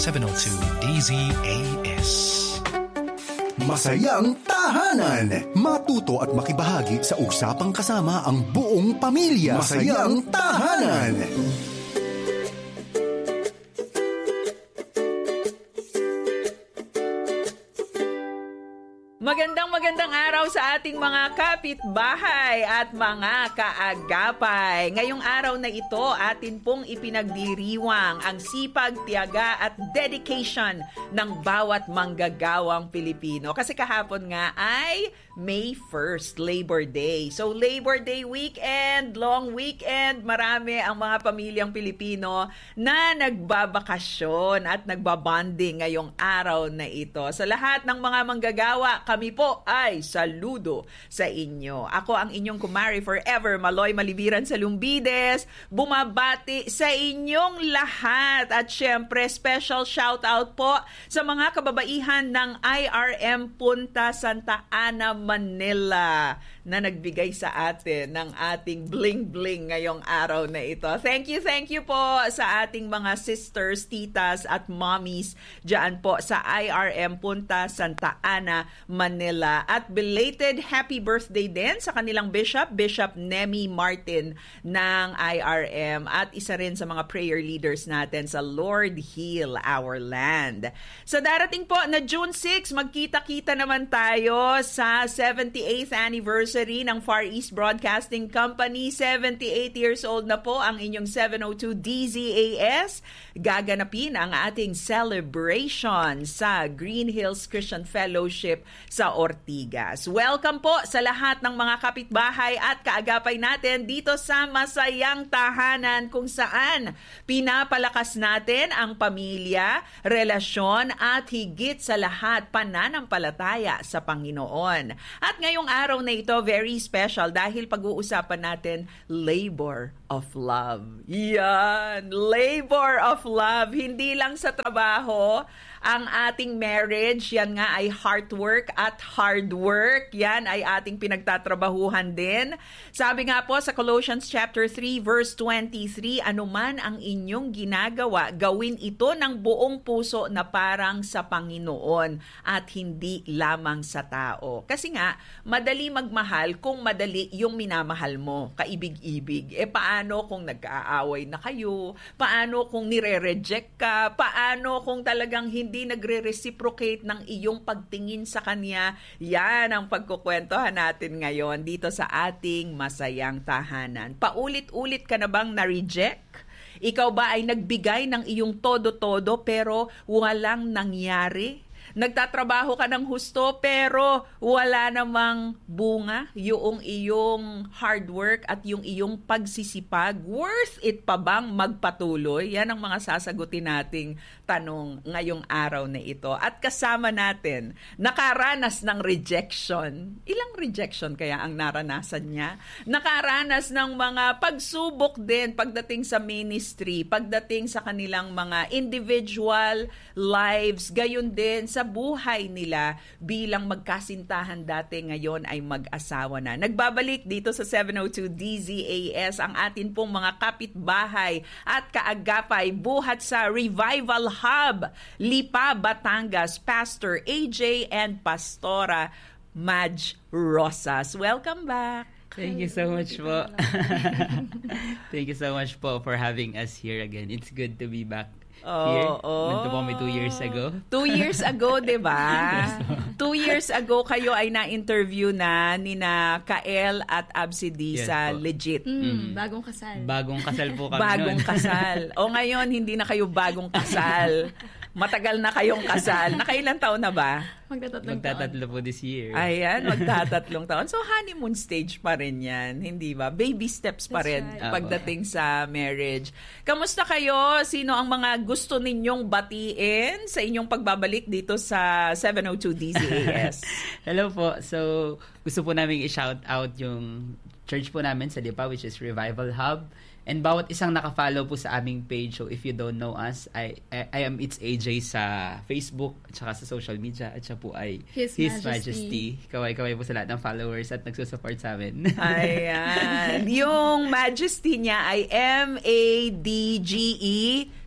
702 DZAS. Masayang Tahanan. Matuto at makibahagi sa usapang kasama ang buong pamilya. Masayang Tahanan. Magandang araw sa ating mga kapitbahay at mga kaagapay. Ngayong araw na ito, atin pong ipinagdiriwang ang sipag, tiyaga at dedication ng bawat manggagawang Pilipino. Kasi kahapon nga ay May 1st, Labor Day. So Labor Day weekend, long weekend, marami ang mga pamilyang Pilipino na nagbabakasyon at nagbabonding ngayong araw na ito. Sa lahat ng mga manggagawa, kami po ay saludo sa inyo. Ako ang inyong kumari forever, Maloy Malibiran sa Lumbides, bumabati sa inyong lahat. At syempre, special shout out po sa mga kababaihan ng IRM Punta Santa Ana, Manila na nagbigay sa atin ng ating bling-bling ngayong araw na ito. Thank you po sa ating mga sisters, titas at mommies dyan po sa IRM Punta Santa Ana, Manila. At belated happy birthday din sa kanilang Bishop Nemi Martin ng IRM at isa rin sa mga prayer leaders natin sa Lord Heal Our Land. Sa darating po na June 6, magkita-kita naman tayo sa 78th anniversary ng Far East Broadcasting Company. 78 years old na po ang inyong 702 DZAS. Gaganapin ang ating celebration sa Green Hills Christian Fellowship sa Ortigas. Welcome po sa lahat ng mga kapitbahay at kaagapay natin dito sa Masayang Tahanan, kung saan pinapalakas natin ang pamilya, relasyon at higit sa lahat pananampalataya sa Panginoon. At ngayong araw na ito, very special dahil pag-uusapan natin labor of love. Yan, labor of love. Hindi lang sa trabaho ang ating marriage, yan nga ay heart work at hard work. Yan ay ating pinagtatrabahuhan din. Sabi nga po sa Colossians chapter 3 verse 23, anuman ang inyong ginagawa, gawin ito ng buong puso na parang sa Panginoon at hindi lamang sa tao. Kasi nga, madali magmahal kung madali yung minamahal mo, kaibig-ibig. Paano kung nag-aaway na kayo? Paano kung nire-reject ka? Paano kung talagang hindi nagre-reciprocate ng iyong pagtingin sa kanya? Yan ang pagkukwentuhan natin ngayon dito sa ating Masayang Tahanan. Paulit-ulit ka na bang na-reject? Ikaw ba ay nagbigay ng iyong todo-todo pero walang nangyari? Nagtatrabaho ka ng husto pero wala namang bunga yung iyong hard work at yung iyong pagsisipag. Worth it pa bang magpatuloy? Yan ang mga sasagutin nating tanong ngayong araw na ito. At kasama natin, nakaranas ng rejection. Ilang rejection kaya ang naranasan niya? Nakaranas ng mga pagsubok din pagdating sa ministry, pagdating sa kanilang mga individual lives, gayon din sa buhay nila bilang magkasintahan dati, ngayon ay mag-asawa na. Nagbabalik dito sa 702 DZAS ang atin pong mga kapitbahay at kaagapay buhat sa Revival Hub, Lipa, Batangas, Pastor AJ and Pastora Madge Rosas. Welcome back. Thank you so much po. Thank you so much po for having us here again. It's good to be back here. Nandito po kami 2 years ago. 2 years ago, di ba? 2 years ago, kayo ay na-interview na nina Kael at Absidi sa po. Legit. Bagong kasal. Bagong kasal po kami bagong nun. kasal. O ngayon, hindi na kayo bagong kasal. Matagal na kayong kasal. Nakailan taon na ba? Magtatatlo po this year. Ayan, magtatatlong taon. So, honeymoon stage pa rin yan, hindi ba? Baby steps pa rin pagdating sa marriage. Kamusta kayo? Sino ang mga gusto ninyong batiin sa inyong pagbabalik dito sa 702 DZAS? Hello po. So, gusto po namin i-shout out yung church po namin sa Lipa, which is Revival Hub. And bawat isang naka-follow po sa aming page. So if you don't know us, I am It's AJ sa Facebook at saka sa social media. At siya po ay His Majesty. Kaway-kaway po sa lahat ng followers at nagsusupport sa amin. Ayan. Yung Majesty niya ay MADGE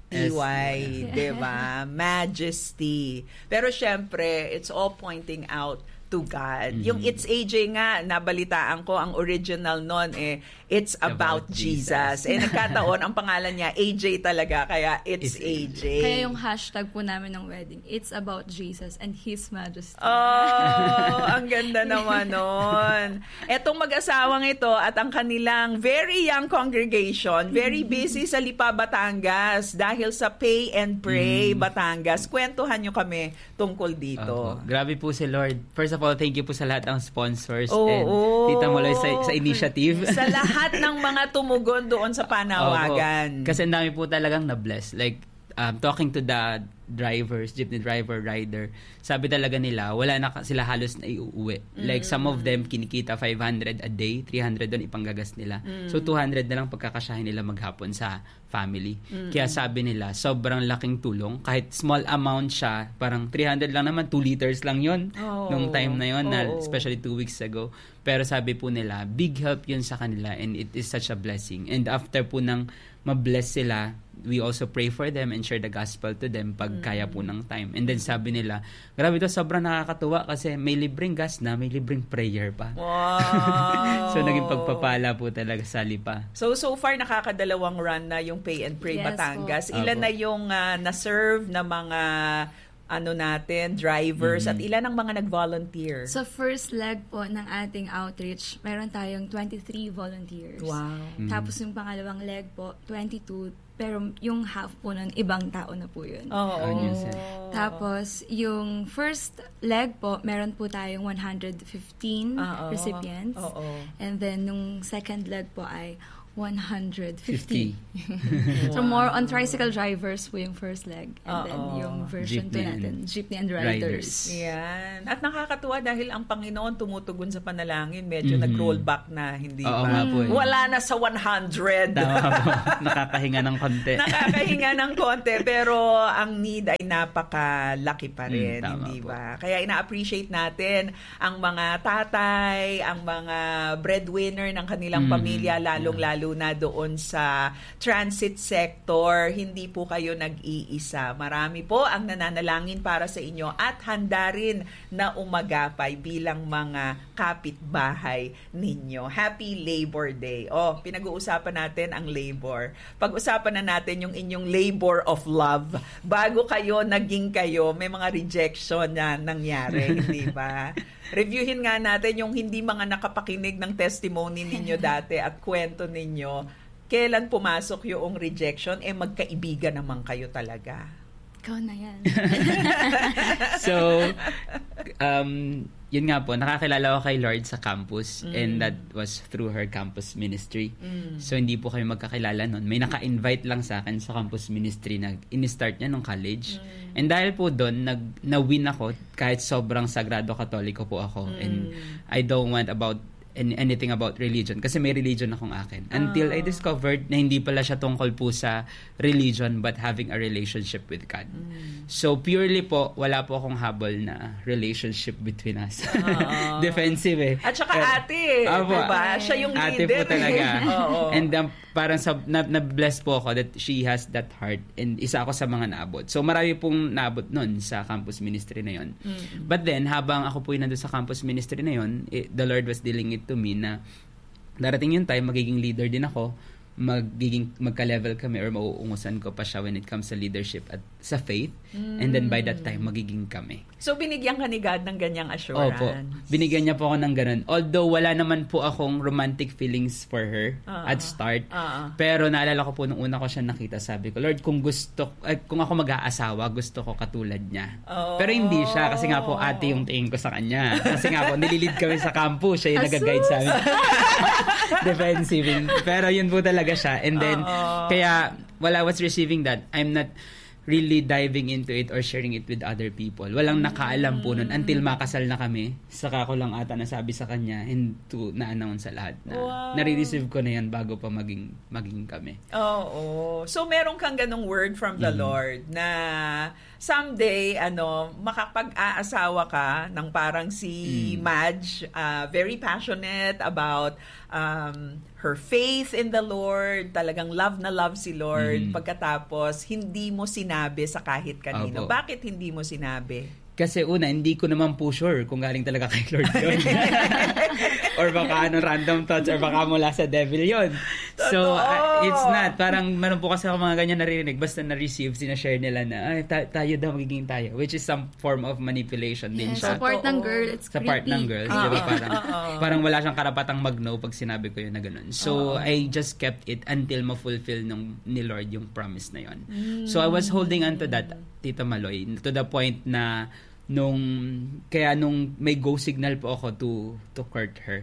MTY, diba? Majesty. Pero syempre, it's all pointing out to God. Yung It's AJ nga, nabalitaan ko, ang original nun It's About Jesus. Nagkataon, ang pangalan niya, AJ talaga, kaya It's AJ. Kaya yung hashtag po namin ng wedding, It's About Jesus and His Majesty. Oh, ang ganda naman nun. Etong mag-asawang ito at ang kanilang very young congregation, very busy sa Lipa, Batangas dahil sa Pay and Pray Batangas. Kwentuhan nyo kami tungkol dito. Grabe po si Lord. First of all, thank you po sa lahat ng sponsors and Tita Moloy sa initiative. Sa lahat ng mga tumugon doon sa panawagan. Kasi ang dami po talagang na-bless. Like, talking to the drivers, jeepney driver, rider, sabi talaga nila, wala na sila halos na iuwi. Like, some of them kinikita 500 a day, 300 doon ipanggagas nila. So, 200 na lang pagkakasyahin nila maghapon sa family. Kaya sabi nila, sobrang laking tulong. Kahit small amount siya, parang 300 lang naman, 2 liters lang yon nung time na yon, especially 2 weeks ago. Pero sabi po nila, big help yun sa kanila and it is such a blessing. And after po nang mabless sila, we also pray for them and share the gospel to them pag kaya po ng time. And then sabi nila, grabe ito, sobrang nakakatuwa kasi may libreng gas na, may libreng prayer pa. Wow! So naging pagpapala po talaga sa Lipa. So far nakakadalawang run na yung Pay and Pray Batangas. Po. Ilan na yung na-serve na mga natin, drivers, at ilan ang mga nag-volunteer? So first leg po ng ating outreach, meron tayong 23 volunteers. Wow. Tapos yung pangalawang leg po, 22. Pero yung half po nun, ibang tao na po yun. Tapos, yung first leg po, meron po tayong 115 recipients. And then, nung second leg po ay 150. So, more on tricycle drivers po yung first leg. And then, yung version 2 natin, jeepney and riders. Yan. At nakakatuwa dahil ang Panginoon tumutugon sa panalangin. Medyo nag-roll back na, hindi ba? Wala na sa 100. Tama po. Nakakahinga ng konti. Nakakahinga ng konti. Pero ang need ay napakalaki pa rin, hindi ba? Kaya ina-appreciate natin ang mga tatay, ang mga breadwinner ng kanilang pamilya, lalong-lalo na doon sa transit sector. Hindi po kayo nag-iisa. Marami po ang nananalangin para sa inyo at handa rin na umagapay bilang mga kapitbahay ninyo. Happy Labor Day. Pinag-uusapan natin ang labor. Pag-usapan na natin yung inyong labor of love. Bago kayo, naging kayo, may mga rejection na nangyari, hindi ba? Reviewin nga natin yung hindi mga nakapakinig ng testimony ninyo dati at kwento ninyo. Kailan pumasok yung rejection? Magkaibigan naman kayo talaga. Ikaw na yan. So, yun nga po, nakakilala ko kay Lord sa campus and that was through her campus ministry. So, hindi po kami magkakilala nun. May naka-invite lang sa akin sa campus ministry na in-start niya nung college. And dahil po doon, na-win ako kahit sobrang sagrado katoliko po ako. And I don't want anything about religion kasi may religion akong akin. Until I discovered na hindi pala siya tungkol po sa religion but having a relationship with God. So purely po, wala po akong habol na relationship between us. Defensive At saka ate, diba? Siya yung ate leader. Po talaga. And parang na-bless po ako that she has that heart and isa ako sa mga naabot. So marami pong naabot nun sa campus ministry na yon. But then, habang ako po nandun sa campus ministry na yon, the Lord was dealing it to me na darating yung time, magiging leader din ako, magka-level kami or mauungusan ko pa siya when it comes sa leadership at sa faith. And then by that time, magiging kami. So, binigyan ka ni God ng ganyang assurance? Opo. Binigyan niya po ako ng ganun. Although, wala naman po akong romantic feelings for her at start. Pero naalala ko po nung una ko siya nakita, sabi ko, Lord, kung ako mag-aasawa, gusto ko katulad niya. Pero hindi siya kasi nga po ate yung tingin ko sa kanya. Kasi nga po, nililid kami sa campus. Siya yung nag-guide sa amin. Defensive. Pero yun po talaga siya. And then, kaya, while I was receiving that, I'm not really diving into it or sharing it with other people. Walang nakaalam po nun until makasal na kami. Saka ko lang ata nasabi sa kanya and to na-announce sa lahat na nare-receive ko na yan bago pa maging kami. So, meron kang ganong word from the Lord na someday, makapag-aasawa ka ng parang si Madge, very passionate about her faith in the Lord, talagang love na love si Lord, pagkatapos hindi mo sinabi sa kahit kanino. Opo. Bakit hindi mo sinabi? Kasi una, hindi ko naman po sure kung galing talaga kay Lord yun. Or baka random thoughts, or baka mula sa devil yun. So, it's not. Parang meron po kasi ako mga ganyan naririnig. Basta na-receive, sinashare nila na, tayo daw, magiging tayo. Which is some form of manipulation din siya. Sa part ng girl, it's sa creepy. part ng girls, di ba? Parang wala siyang karapatang mag-no pag sinabi ko yun na ganun. So, I just kept it until ma-fulfill ni Lord yung promise na yun. So, I was holding on to that, Tita Maloy, to the point na nung may go signal po ako to court her,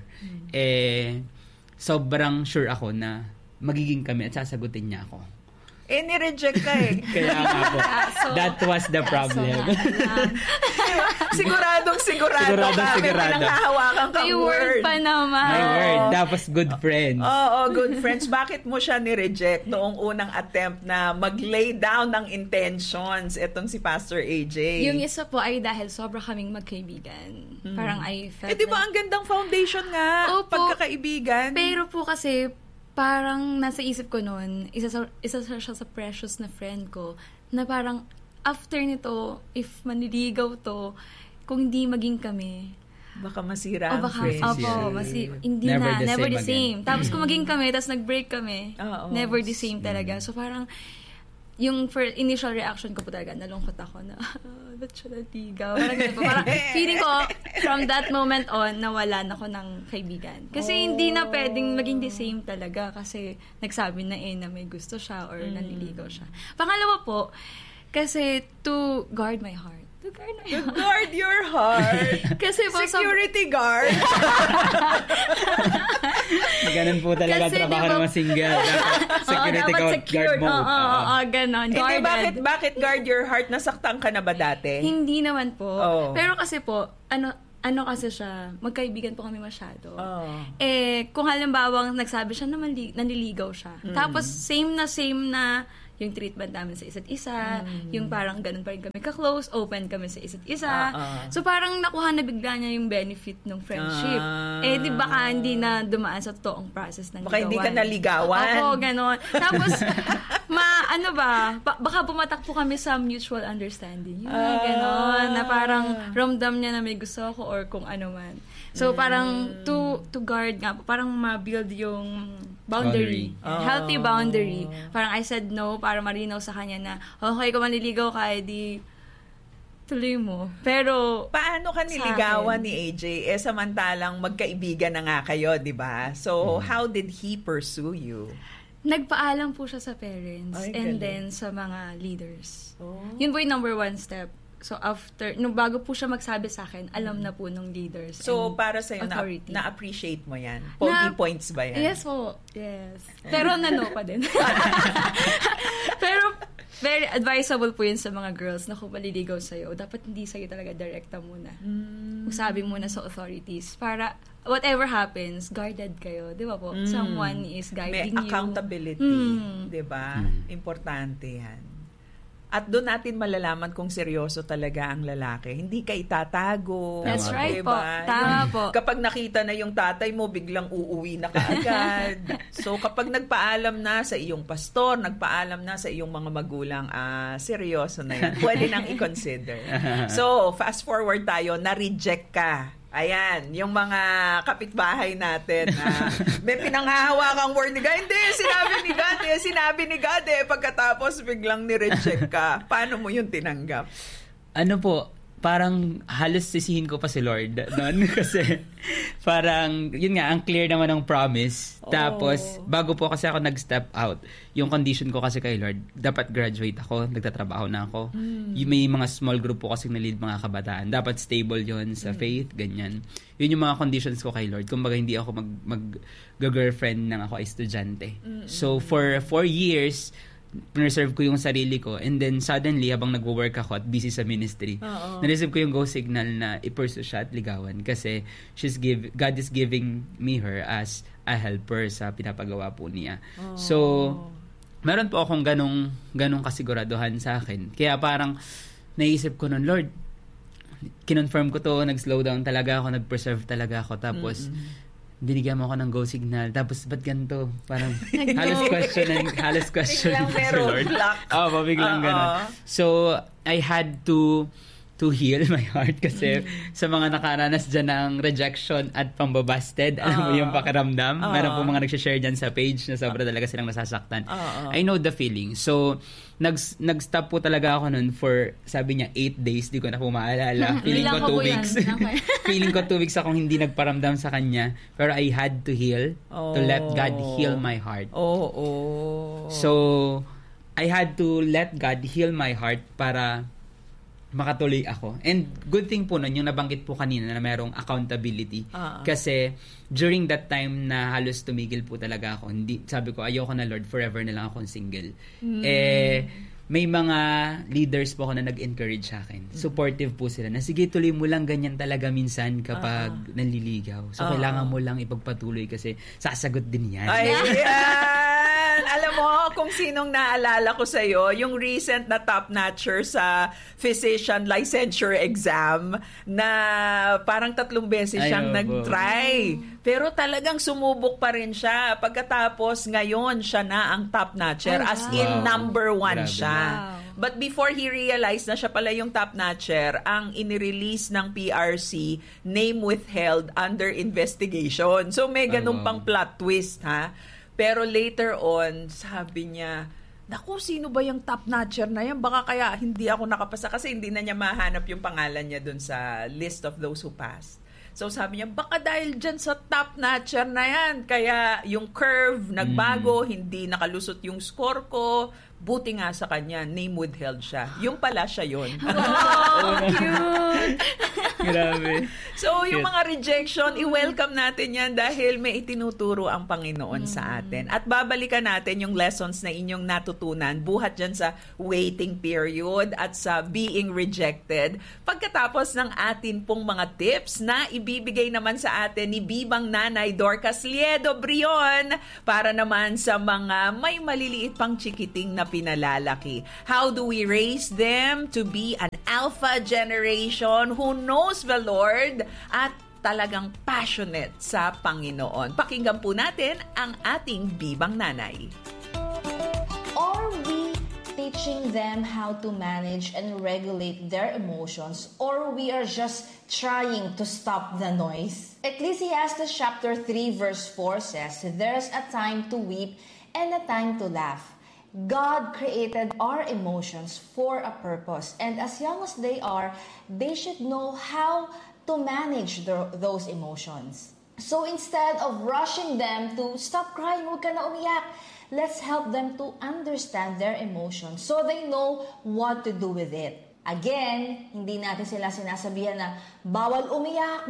sobrang sure ako na magiging kami at sasagutin niya ako. Ni-reject ka Kaya nga po. That was the problem. Siguradong ka. May pinanghahawakan kang May word pa naman. My word. Tapos good friends. Oo, good friends. Bakit mo siya ni-reject noong unang attempt na mag-lay down ng intentions itong si Pastor AJ? Yung isa po ay dahil sobra kaming magkaibigan. Parang I felt di ba ang gandang foundation nga? Opo. Pagkakaibigan. Pero po kasi parang nasa isip ko noon, isa siya sa precious na friend ko, na parang after nito, if maniligaw to, kung hindi maging kami, baka masira ang baka, friendship. hindi never the same. Tapos kung maging kami, tapos nag-break kami, never the same talaga. So parang, yung initial reaction ko po talaga, nalungkot ako na, ba't siya naligaw? Parang feeling ko, from that moment on, nawalan ako ng kaibigan. Kasi hindi na pwedeng maging the same talaga kasi nagsabi na na may gusto siya or naniligaw siya. Pangalawa po, kasi to guard my heart. To guard your heart. Kasi po, security guard. Ganun po talaga kasi trabaho ng mga single. Security guard mode. Ganon. Bakit guard your heart? Nasaktan ka na ba dati? Hindi naman po. Pero kasi po, ano kasi siya, magkaibigan po kami masyado. Kung halimbawa nagsabi siya na nanliligaw siya. Tapos same na yung treatment namin sa isa't isa, yung parang ganun pa rin kami ka-close, open kami sa isa't isa. So parang nakuha na bigla niya yung benefit ng friendship. Di baka hindi na dumaan sa totoong process ng ligawan. Baka hindi ka naligawan. Opo, ganun. Tapos, baka bumatak po kami sa mutual understanding. Yung ganun, na parang ramdam niya na may gusto ako or kung ano man. So parang to guard nga, parang ma-build yung boundary. Healthy boundary. Parang I said no para marinaw sa kanya na okay, kung manliligaw ka, di tuloy mo. Pero paano ka niligawan ni AJ? Samantalang magkaibigan na nga kayo, di ba? So how did he pursue you? Nagpaalam po siya sa parents and then sa mga leaders. Yun po yung number one step. So after, bago po siya magsabi sa akin, alam na po nung leaders. So para sa'yo, na-appreciate mo yan? Pogi points ba yan? Yes po. Yes. Pero no pa din. Pero very advisable po yun sa mga girls na kung maliligaw sa'yo, dapat hindi sa'yo talaga direkta muna. Sabi muna sa authorities para whatever happens, guarded kayo. Di ba po? Someone is guiding you. May accountability. Di ba? Importante yan. At doon natin malalaman kung seryoso talaga ang lalaki. Hindi ka itatago. That's right diba? po. Tama po. Kapag nakita na yung tatay mo, biglang uuwi na kaagad. So kapag nagpaalam na sa iyong pastor, nagpaalam na sa iyong mga magulang, seryoso na yun. Pwede nang i-consider. So fast forward tayo, na-reject ka. Ayan, yung mga kapitbahay natin. May pinanghahawakang word ni God. Hindi, sinabi ni God pagkatapos biglang ni-reject ka. Paano mo yun tinanggap? Ano po, parang halos sisihin ko pa si Lord noon kasi parang, yun nga, ang clear naman ng promise. Tapos, bago po kasi ako nag-step out, yung condition ko kasi kay Lord, dapat graduate ako, nagtatrabaho na ako. May mga small group po kasi na-lead mga kabataan. Dapat stable yon sa faith, ganyan. Yun yung mga conditions ko kay Lord. Kumbaga, hindi ako mag-girlfriend nang ako ay estudyante. So, for 4 years, preserve ko yung sarili ko, and then suddenly habang nagwo-work ako at busy sa ministry, na-receive ko yung go signal na i-pursue siya at ligawan kasi God is giving me her as a helper sa pinapagawa po niya. So meron po akong ganong kasiguraduhan sa akin, kaya parang naisip ko nun, Lord, kinonfirm ko to, nag-slow down talaga ako, nag-preserve talaga ako, tapos binigyan mo ako ng go signal. Tapos, ba't ganito? Parang halos question Biglang si Lord. Biglang ganun. So, I had to heal my heart kasi sa mga nakaranas dyan ng rejection at pambabasted, alam mo yung pakiramdam. Meron po mga nag-share dyan sa page na sobra talaga silang nasasaktan. I know the feeling. So, nag-stop po talaga ako nun for, sabi niya, 8 days. Di ko na po maalala. Feeling ko 2 weeks. Feeling ko 2 weeks akong hindi nagparamdam sa kanya. Pero I had to heal, to let God heal my heart. So, I had to let God heal my heart para makatuloy ako. And good thing po nun, yung nabanggit po kanina na merong accountability. Kasi during that time na halos tumigil po talaga ako, sabi ko, ayoko na Lord, forever na lang akong single. May mga leaders po ako na nag-encourage sa akin. Supportive po sila na sige, tuloy mo lang, ganyan talaga minsan kapag nanliligaw. So, kailangan mo lang ipagpatuloy kasi sasagot din yan. Alam mo, kung sinong naalala ko sa'yo, yung recent na top-notcher sa physician licensure exam na parang 3 beses siyang nag-try. Pero talagang sumubok pa rin siya. Pagkatapos, ngayon siya na ang top-notcher. As in, number 1 siya. But before he realized na siya pala yung top-notcher, ang inirelease ng PRC, name withheld under investigation. So may ganun pang plot twist, ha? Pero later on, sabi niya, naku, sino ba yung top-notcher na yan? Baka kaya hindi ako nakapasa kasi hindi na niya mahanap yung pangalan niya dun sa list of those who passed. So sabi niya, baka dahil dyan sa top-notcher na yan, kaya yung curve nagbago, hindi nakalusot yung score ko, buti nga sa kanya, name withheld siya. Yung pala siya yun. Wow, cute! Grabe. So, yung mga rejection, i-welcome natin yan dahil may itinuturo ang Panginoon sa atin. At babalikan natin yung lessons na inyong natutunan buhat dyan sa waiting period at sa being rejected. Pagkatapos ng atin pong mga tips na ibibigay naman sa atin ni Bibang Nanay Dorcas Liedo Brion para naman sa mga may maliliit pang chikiting na pinalalaki. How do we raise them to be an alpha generation who knows the Lord at talagang passionate sa Panginoon? Pakinggan po natin ang ating Bibang Nanay. Are we teaching them how to manage and regulate their emotions, or we are just trying to stop the noise? Ecclesiastes chapter 3 verse 4 says, "There's a time to weep and a time to laugh." God created our emotions for a purpose, and as young as they are, they should know how to manage those emotions. So instead of rushing them to stop crying, huwag ka na umiyak, let's help them to understand their emotions so they know what to do with it. Again, hindi natin sila sinasabihan na bawal umiyak,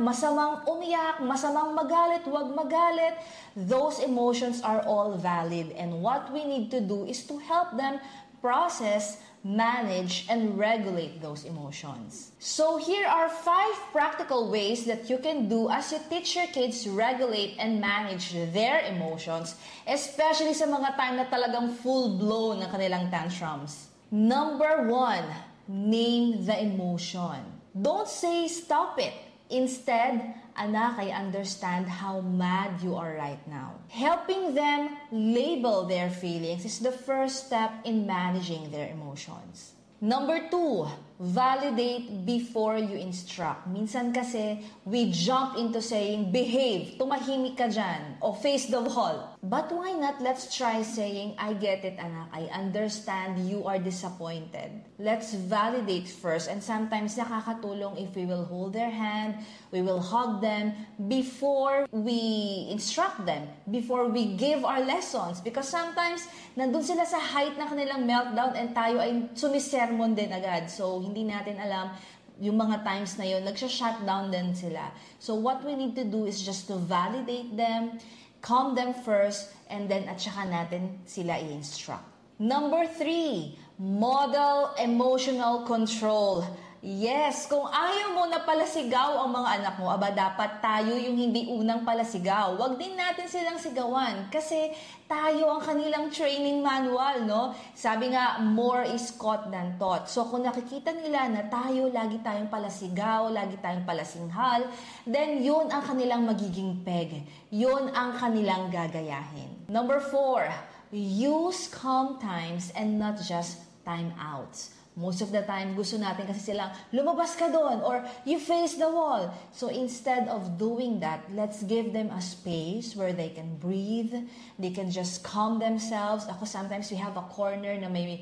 masamang magalit, huwag magalit. Those emotions are all valid, and what we need to do is to help them process, manage, and regulate those emotions. So here are 5 practical ways that you can do as you teach your kids regulate and manage their emotions, especially sa mga time na talagang full-blown ng kanilang tantrums. Number 1, name the emotion. Don't say stop it. Instead, anak, I understand how mad you are right now. Helping them label their feelings is the first step in managing their emotions. Number 2, validate before you instruct. Minsan kasi, we jump into saying, behave, tumahimik ka dyan, o face the wall. But why not, let's try saying, I get it, anak, I understand you are disappointed. Let's validate first, and sometimes nakakatulong if we will hold their hand, we will hug them before we instruct them, before we give our lessons. Because sometimes, nandun sila sa height ng kanilang meltdown and tayo ay sumisermon din agad. So, hindi natin alam yung mga times na yun, nagsha-shutdown din sila. So what we need to do is just to validate them, calm them first, and then at saka natin sila i-instruct. Number 3, model emotional control. Yes, kung ayaw mo na palasigaw ang mga anak mo, dapat tayo yung hindi unang palasigaw. Huwag din natin silang sigawan kasi tayo ang kanilang training manual, no? Sabi nga, more is caught than taught. So kung nakikita nila na tayo, lagi tayong palasigaw, lagi tayong palasinghal, then yun ang kanilang magiging peg. Yun ang kanilang gagayahin. Number 4, use calm times and not just time outs. Most of the time, gusto natin kasi silang, lumabas ka doon, or you face the wall. So instead of doing that, let's give them a space where they can breathe, they can just calm themselves. Ako, sometimes we have a corner na may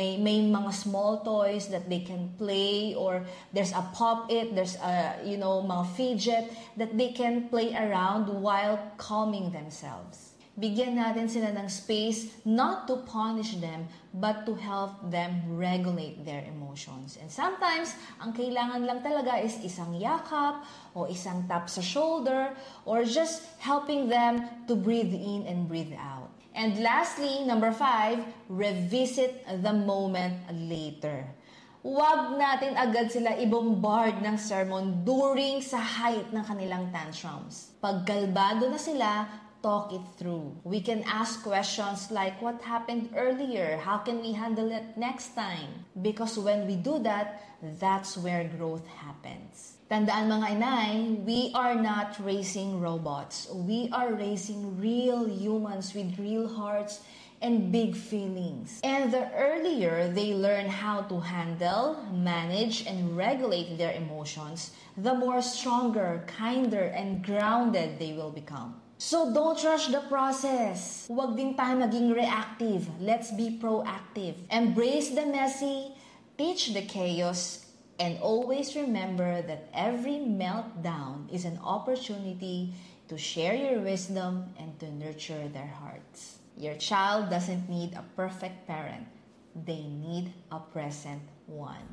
mga small toys that they can play, or there's a pop-it, there's a, mga fidget that they can play around while calming themselves. Bigyan natin sila ng space not to punish them, but to help them regulate their emotions. And sometimes, ang kailangan lang talaga is isang yakap, o isang tap sa shoulder, or just helping them to breathe in and breathe out. And lastly, number 5, revisit the moment later. Huwag natin agad sila i-bombard ng sermon during sa height ng kanilang tantrums. Pag kalbado na sila, talk it through. We can ask questions like, what happened earlier? How can we handle it next time? Because when we do that, that's where growth happens. Tandaan mga inay, we are not raising robots. We are raising real humans with real hearts and big feelings. And the earlier they learn how to handle, manage, and regulate their emotions, the more stronger, kinder, and grounded they will become. So don't rush the process. Huwag din tayo maging reactive. Let's be proactive. Embrace the messy, teach the chaos, and always remember that every meltdown is an opportunity to share your wisdom and to nurture their hearts. Your child doesn't need a perfect parent. They need a present one.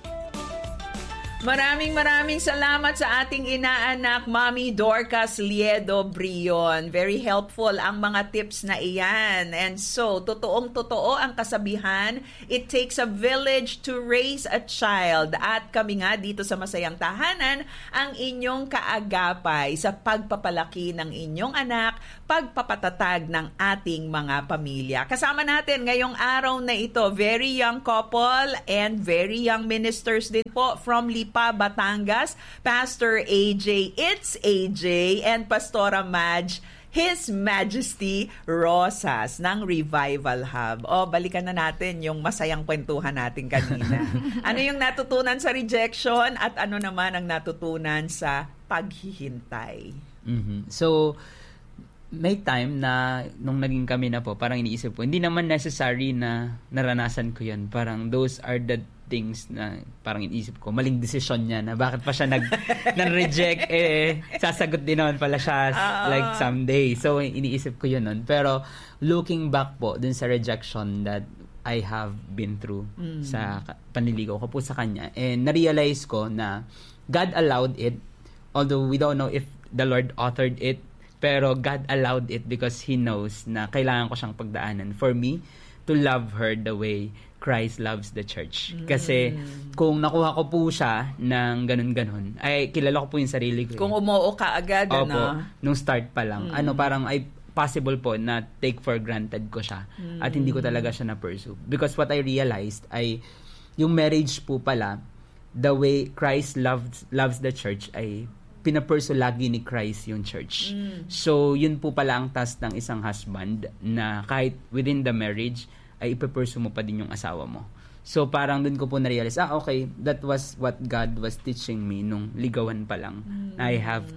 Maraming salamat sa ating inaanak, Mami Dorcas Liedo Brion. Very helpful ang mga tips na iyan. And so, totoong-totoo ang kasabihan, it takes a village to raise a child. At kami nga dito sa Masayang Tahanan, ang inyong kaagapay sa pagpapalaki ng inyong anak, pagpapatatag ng ating mga pamilya. Kasama natin ngayong araw na ito, very young couple and very young ministers din po from Lipa, Batangas, Pastor AJ, it's AJ, and Pastora Madge, His Majesty Rosas ng Revival Hub. Balikan na natin yung masayang kwentuhan natin kanina. Ano yung natutunan sa rejection at ano naman ang natutunan sa paghihintay? Mm-hmm. So, may time na nung naging kami na po, parang iniisip ko, hindi naman necessary na naranasan ko yan. Parang those are the things na parang iniisip ko, maling desisyon niya na bakit pa siya nag-reject, sasagot din naman pala siya like someday. So, iniisip ko yun nun. Pero, looking back po dun sa rejection that I have been through sa panliligaw ko po sa kanya, and na-realize ko na God allowed it, although we don't know if the Lord authored it, pero God allowed it because He knows na kailangan ko siyang pagdaanan for me to love her the way Christ loves the church. Kasi kung nakuha ko po siya ng ganun-ganun, ay kilala ko po yung sarili ko. Kung umuo ka agad, nung start pa lang. Parang ay possible po na take for granted ko siya at hindi ko talaga siya na-pursue. Because what I realized ay yung marriage po pala, the way Christ loves the church ay pinapurso lagi ni Christ yung church. So, yun po pala ang task ng isang husband na kahit within the marriage, ay ipapurso mo pa din yung asawa mo. So, parang dun ko po na-realize, okay, that was what God was teaching me nung ligawan pa lang. I have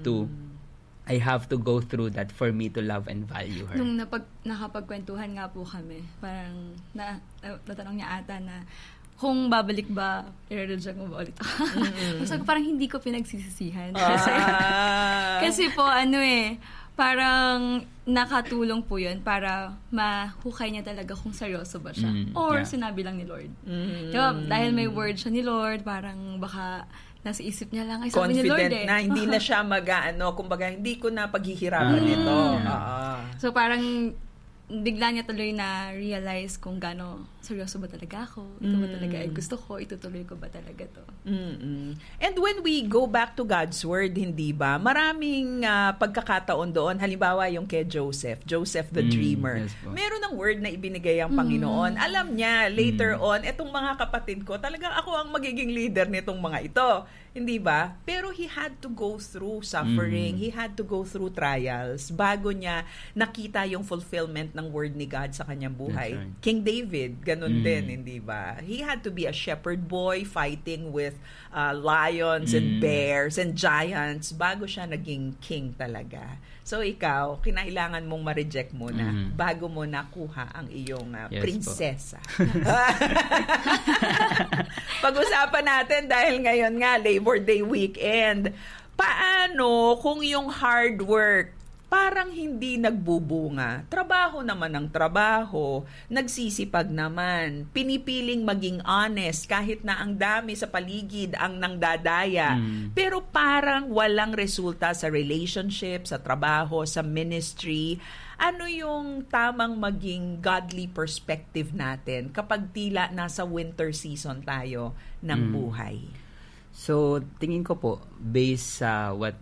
to go through that for me to love and value her. Nung nakapagkwentuhan nga po kami, parang natanong niya ata na, kung babalik ba, i-reject mo ba ulit ako? So, parang hindi ko pinagsisisihan. Kasi po, parang nakatulong po yun para mahukay niya talaga kung seryoso ba siya. Or sinabi lang ni Lord. Diba? Dahil may word siya ni Lord, parang baka nasa isip niya lang, ay sabi ni Lord confident na hindi na siya kumbaga, hindi ko na paghihirapan ito. So, parang bigla niya tuloy na realize kung gaano seryoso ba talaga ako? Ito ba talaga ay gusto ko? Itutuloy ko ba talaga to? And when we go back to God's Word, hindi ba? Maraming pagkakataon doon. Halimbawa, yung kay Joseph the dreamer. Yes po. Meron ng word na ibinigay ang Panginoon. Alam niya, later on, etong mga kapatid ko, talagang ako ang magiging leader nitong mga ito. Hindi ba? Pero he had to go through suffering. He had to go through trials bago niya nakita yung fulfillment ng word ni God sa kanyang buhay. That's right. King David, ganun din, hindi ba? He had to be a shepherd boy fighting with lions and bears and giants bago siya naging king talaga. So ikaw, kinailangan mong ma-reject muna bago mo nakuha ang iyong prinsesa. Pag-usapan natin dahil ngayon nga Labor Day weekend. Paano kung yung hard work parang hindi nagbubunga? Trabaho naman ang trabaho, nagsisipag naman, pinipiling maging honest kahit na ang dami sa paligid ang nangdadaya. Pero parang walang resulta sa relationship, sa trabaho, sa ministry. Ano yung tamang maging godly perspective natin kapag tila nasa winter season tayo ng buhay? So, tingin ko po, based sa what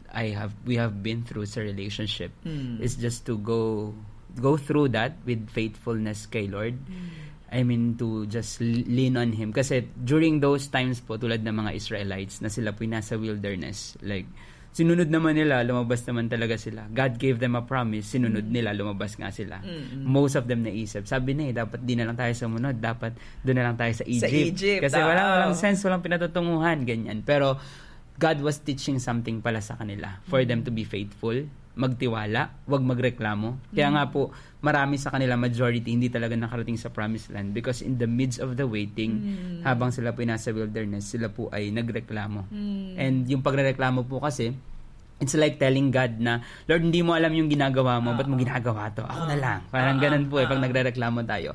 we have been through sa relationship, is just to go through that with faithfulness kay Lord. I mean, to just lean on Him. Kasi during those times po, tulad ng mga Israelites na sila po nasa wilderness, like, sinunod naman nila, lumabas naman talaga sila. God gave them a promise, sinunod nila, lumabas nga sila. Most of them naisip. Sabi na dapat di na lang tayo sumunod, dapat doon na lang tayo sa Egypt. Kasi walang sense, walang pinatutunguhan, ganyan. Pero God was teaching something pala sa kanila for them to be faithful, magtiwala, wag magreklamo. Kaya nga po, marami sa kanila, majority, hindi talaga nakarating sa promised land because in the midst of the waiting, habang sila po nasa wilderness, sila po ay nagreklamo. And yung pagrereklamo po kasi, it's like telling God na, Lord, hindi mo alam yung ginagawa mo, ba't mo ginagawa to? Ako na lang. Parang ganun po pag nagrereklamo tayo.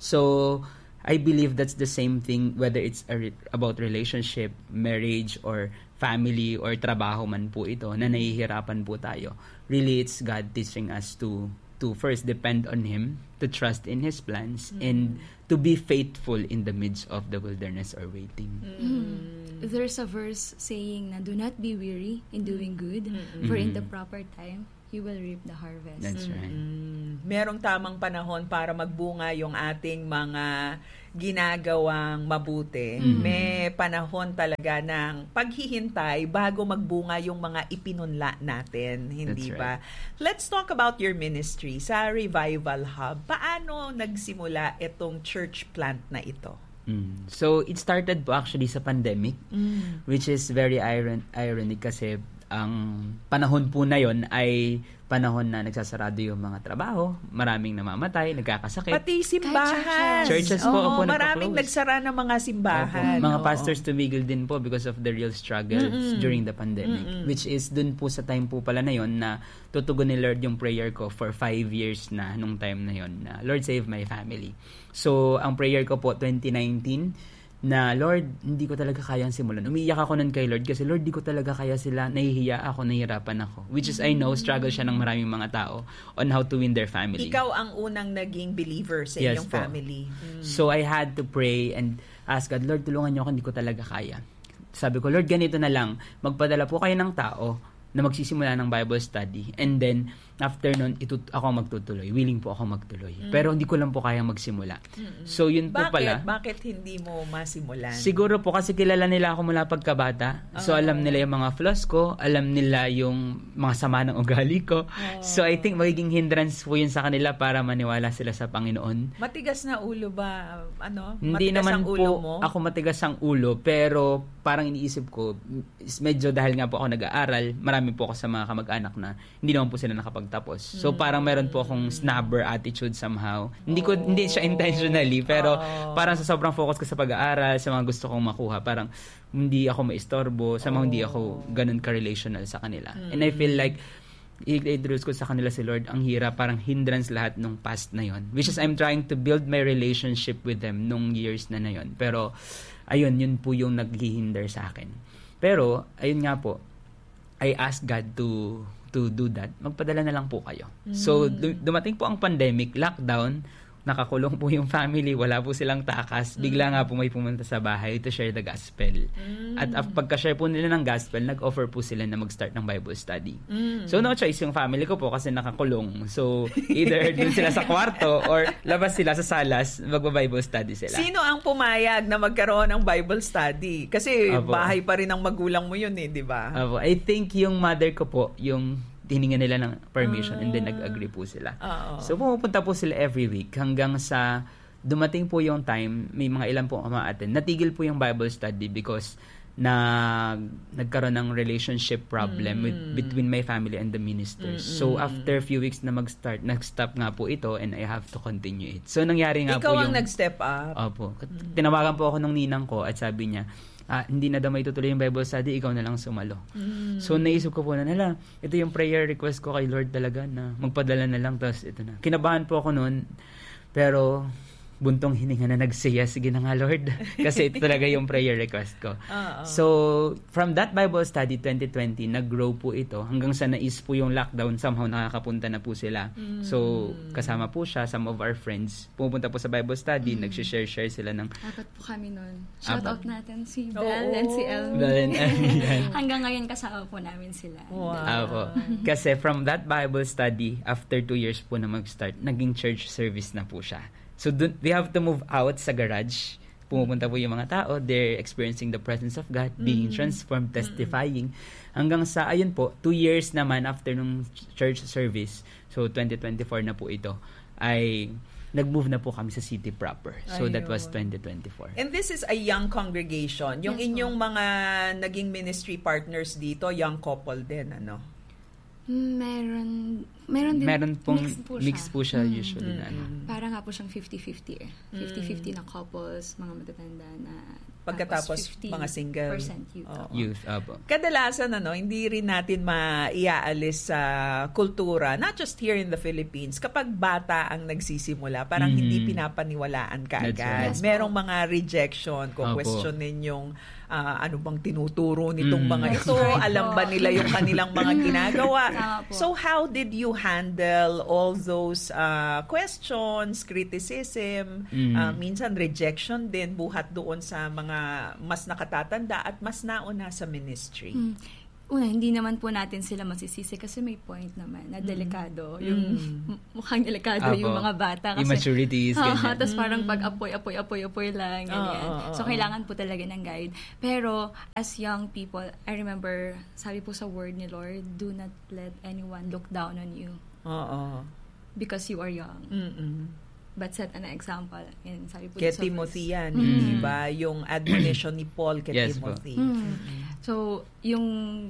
So, I believe that's the same thing whether it's about relationship, marriage, or family, or trabaho man po ito, na nahihirapan po tayo. Really, it's God teaching us to first depend on Him, to trust in His plans, and to be faithful in the midst of the wilderness or waiting. There's a verse saying na, do not be weary in doing good, for in the proper time, you will reap the harvest. That's right. Merong tamang panahon para magbunga yung ating mga ginagawang mabuti. May panahon talaga ng paghihintay bago magbunga yung mga ipinunla natin, hindi That's ba? right. Let's talk about your ministry sa Revival Hub. Paano nagsimula itong church plant na ito? So, it started po actually sa pandemic, which is very ironic kasi ang panahon po na yon ay panahon na nagsasarado yung mga trabaho, maraming namamatay, nagkakasakit. Pati simbahan. Churches po, opo, maraming nagsara ng mga simbahan. Mga pastors tumigil din po because of the real struggles during the pandemic. Which is dun po sa time po pala na yon na tutugon ni Lord yung prayer ko for 5 years na nung time na yon na Lord save my family. So, ang prayer ko po 2019 na Lord, hindi ko talaga kayang simulan. Umiiyak ako nun kay Lord kasi Lord, di ko talaga kaya sila, nahihiya ako, nahihirapan ako. Which is, I know, struggle siya ng maraming mga tao on how to win their family. Ikaw ang unang naging believer sa inyong family. So, I had to pray and ask God, Lord, tulungan niyo ako, hindi ko talaga kaya. Sabi ko, Lord, ganito na lang, magpadala po kayo ng tao na magsisimula ng Bible study. And then, after nun, ako magtutuloy. Willing po ako magtuloy. Pero hindi ko lang po kayang magsimula. So, yun po pala. Bakit hindi mo masimulan? Siguro po kasi kilala nila ako mula pagkabata. So, alam nila yung mga flaws ko. Alam nila yung mga sama ng ugali ko. So, I think magiging hindrance po yun sa kanila para maniwala sila sa Panginoon. Matigas na ulo ba? Hindi matigas naman ang ulo po mo? ako matigas ang ulo. Pero parang iniisip ko, medyo dahil nga po ako nag-aaral, marami po ako sa mga kamag-anak na hindi naman po sila nakapagtapos. So parang meron po akong snobber attitude somehow. Hindi siya intentionally, pero parang sa sobrang focus ko sa pag-aaral, sa mga gusto kong makuha, parang hindi ako maistorbo, sa mga hindi ako ganun ka-relational sa kanila. And I feel like i-introduce ko sa kanila si Lord, ang hirap, parang hindrance lahat nung past na yon. Which is I'm trying to build my relationship with them nung years na yon. Pero ayun, yun po yung naghihinder sa akin. Pero ayun nga po, I asked God to do that. Magpadala na lang po kayo. So, dumating po ang pandemic, lockdown, nakakulong po yung family, wala po silang takas, bigla nga po may pumunta sa bahay to share the gospel. At pagka-share po nila ng gospel, nag-offer po sila na mag-start ng Bible study. So no choice yung family ko po kasi nakakulong. So either dun sila sa kwarto or labas sila sa salas, magba-Bible study sila. Sino ang pumayag na magkaroon ng Bible study? Kasi bahay pa rin ng magulang mo yun di ba? I think yung mother ko po, yung hininga nila ng permission and then nag-agree po sila. So pumupunta po sila every week hanggang sa dumating po yung time, may mga ilan po umaattend. Natigil po yung Bible study because nagkaroon ng relationship problem between my family and the ministers. So after a few weeks na nag-stop nga po ito and I have to continue it. So nangyari nga Ikaw po yung... Ikaw ang nag-step up? Opo. Tinawagan po ako ng ninang ko at sabi niya, hindi na daw may tutuloy yung Bible study, ikaw na lang sumalo. So naisip ko po na, ito yung prayer request ko kay Lord talaga na magpadala na lang, tapos ito na. Kinabahan po ako noon, pero buntong hininga na nagsiya, sige na nga Lord. Kasi ito talaga yung prayer request ko. So, from that Bible study 2020, nag-grow po ito. Hanggang sa nais po yung lockdown, somehow nakakapunta na po sila. So, kasama po siya, some of our friends, pumunta po sa Bible study, nagsishare sila ng... Apat po kami nun. Shout out natin si Bel and si Elmi. Hanggang ngayon kasama po namin sila. Wow. Kasi from that Bible study, after 2 years po na mag-start, naging church service na po siya. So, we have to move out sa garage. Pumupunta po yung mga tao. They're experiencing the presence of God, being transformed, testifying. Hanggang sa, ayun po, 2 years naman after nung church service, so 2024 na po ito, ay nag-move na po kami sa city proper. So, that was 2024. And this is a young congregation. Yung inyong mga naging ministry partners dito, young couple din, ano? Meron din. Meron pong mix po siya usually. Para nga po siyang 50-50 eh. 50-50 na couples, mga matatanda na pagkatapos mga single youth. Kadalasan hindi rin natin maiaalis sa kultura, not just here in the Philippines, kapag bata ang nagsisimula, parang hindi pinapaniwalaan kaagad. Right. Merong mga rejection, kung questionin yung ano bang tinuturo nitong mga ito, alam ba nila yung kanilang mga ginagawa. So how did you handle all those questions, criticism, minsan rejection din buhat doon sa mga mas nakatatanda at mas nauna sa ministry? Una, hindi naman po natin sila masisisi kasi may point naman na delikado. Yung mukhang delikado yung mga bata. Kasi, immaturities, ganyan. Tapos parang pag-apoy lang. Ganyan. So, kailangan po talaga ng guide. Pero, as young people, I remember, sabi po sa word ni Lord, do not let anyone look down on you. Because you are young. But set an example. And sabi po kay Timothy yan, di ba? Yung admonition ni Paul kay Timothy. So, yung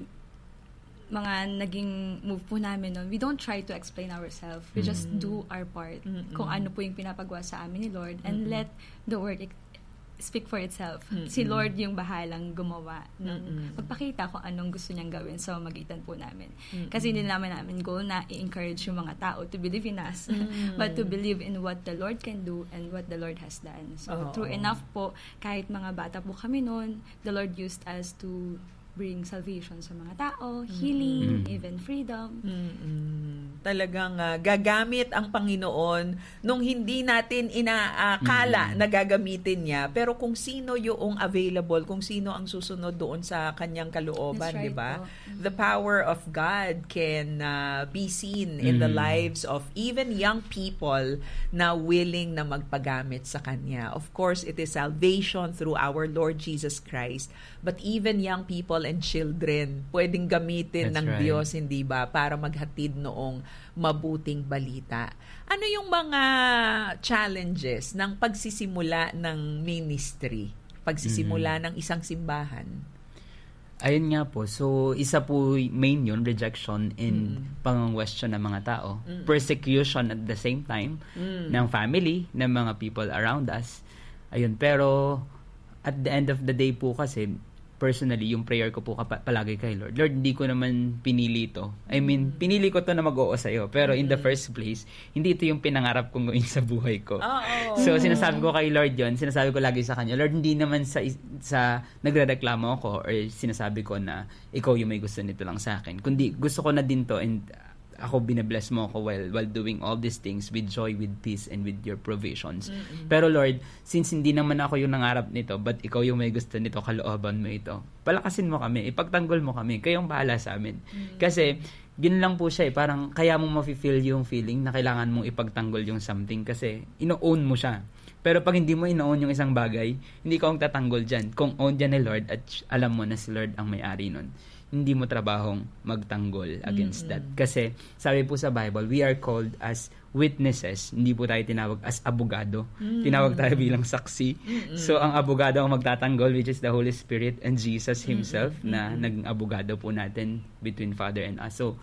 mga naging move po namin nun, we don't try to explain ourselves. We just do our part. Kung ano po yung pinapagawa sa amin ni Lord and let the word speak for itself. Si Lord yung bahalang gumawa ng magpakita kung anong gusto niyang gawin sa magitan po namin. Kasi hindi namin goal na i-encourage yung mga tao to believe in us, but to believe in what the Lord can do and what the Lord has done. So, true enough po, kahit mga bata po kami noon, the Lord used us to bring salvation sa mga tao, healing, even freedom. Talagang gagamit ang Panginoon nung hindi natin inaakala na gagamitin niya, pero kung sino yung available, kung sino ang susunod doon sa kanyang kalooban, right, di ba? The power of God can be seen in the lives of even young people na willing na magpagamit sa kanya. Of course, it is salvation through our Lord Jesus Christ, but even young people and children pwedeng gamitin ng Diyos, hindi ba, para maghatid noong mabuting balita. Ano yung mga challenges ng pagsisimula ng ministry, pagsisimula ng isang simbahan? Ayun nga po. So, isa po main yun, rejection and pang-question ng mga tao. Persecution at the same time ng family, ng mga people around us. Ayun, pero at the end of the day po kasi, personally, yung prayer ko po palagi kay Lord. Lord, hindi ko naman pinili ito. I mean, pinili ko to na mag-oo sa'yo. Pero in the first place, hindi ito yung pinangarap kong gawin sa buhay ko. So, sinasabi ko kay Lord yon, sinasabi ko lagi sa kanya, Lord, hindi naman sa nagrereklamo ako or sinasabi ko na ikaw yung may gusto nito lang sa akin. Kundi gusto ko na din to and ako binabless mo ako while doing all these things with joy, with peace, and with your provisions. Pero Lord, since hindi naman ako yung nangarap nito, but ikaw yung may gusto nito, kalooban mo ito, palakasin mo kami, ipagtanggol mo kami, kayong bahala sa amin. Kasi gin lang po siya parang kaya mo ma-feel yung feeling na kailangan mong ipagtanggol yung something kasi ino-own mo siya. Pero pag hindi mo ino-own yung isang bagay, hindi ka tatanggol dyan. Kung own dyan ni Lord at alam mo na si Lord ang may-ari nun, hindi mo trabahong magtanggol against that. Kasi sabi po sa Bible, we are called as witnesses. Hindi po tayo tinawag as abogado. Tinawag tayo bilang saksi. So ang abogado ang magtatanggol, which is the Holy Spirit and Jesus Himself, na naging abogado po natin between Father and us. So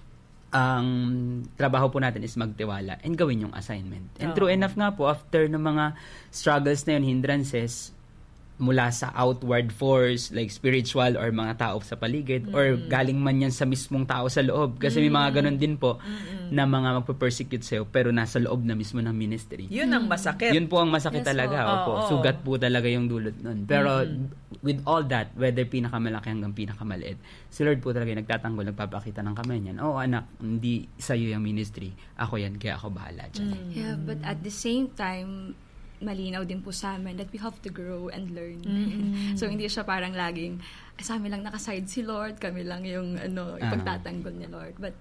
ang trabaho po natin is magtiwala and gawin yung assignment. And true enough nga po, after ng mga struggles na yun, hindrances, mula sa outward force like spiritual or mga tao sa paligid or galing man yan sa mismong tao sa loob kasi may mga ganun din po na mga magpe-persecute sa'yo pero nasa loob na mismo ng ministry. Yun ang masakit. Yun po ang masakit talaga. Opo. Sugat po talaga yung dulot nun. Pero with all that, whether pinakamalaki hanggang pinakamaliit, si Lord po talaga nagtatanggol, nagpapakita ng kamay niyan. Anak, hindi sa'yo yung ministry. Ako yan, kaya ako bahala dyan. Yeah, but at the same time, malinaw din po sa amin that we have to grow and learn. So, hindi siya parang laging, sa amin lang nakaside si Lord, kami lang yung ipagtatanggol ni Lord. But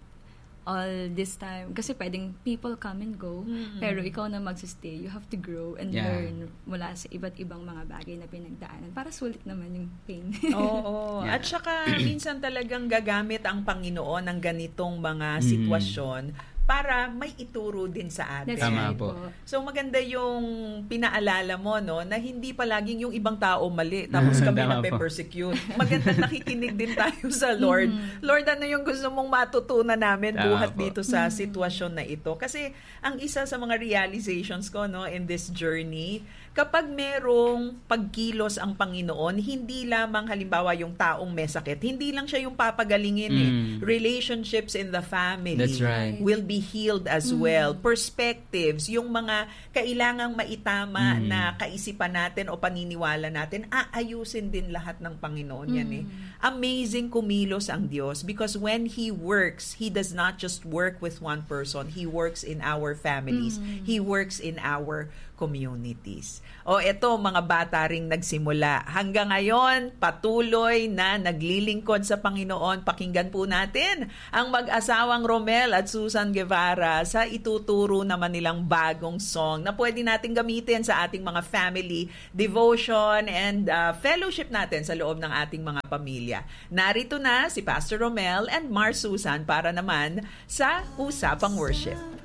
all this time, kasi pwedeng people come and go, pero ikaw na magsistay, you have to grow and learn mula sa iba't ibang mga bagay na pinagdaanan para sulit naman yung pain. Oo. At saka, minsan talagang gagamit ang Panginoon ng ganitong mga sitwasyon para may ituro din sa atin. Tama po. So maganda yung pinaalala mo, no, na hindi palaging yung ibang tao mali tapos kami na-persecute. Maganda nakikinig din tayo sa Lord. Lord, ano yung gusto mong matutunan namin buhat dito sa sitwasyon na ito? Kasi ang isa sa mga realizations ko, no, in this journey, kapag merong pagkilos ang Panginoon, hindi lamang halimbawa yung taong may sakit, hindi lang siya yung papagalingin relationships in the family will be healed as well. Perspectives, yung mga kailangang maitama na kaisipan natin o paniniwala natin, aayusin din lahat ng Panginoon yan Amazing kumilos ang Diyos because when He works, He does not just work with one person. He works in our families. He works in our communities. Eto, mga bata ring nagsimula. Hanggang ngayon, patuloy na naglilingkod sa Panginoon. Pakinggan po natin ang mag-asawang Romel at Susan Guevara sa ituturo naman nilang bagong song na pwede natin gamitin sa ating mga family devotion and fellowship natin sa loob ng ating mga pamilya. Narito na si Pastor Romel and Mar Susan para naman sa Usapang Worship.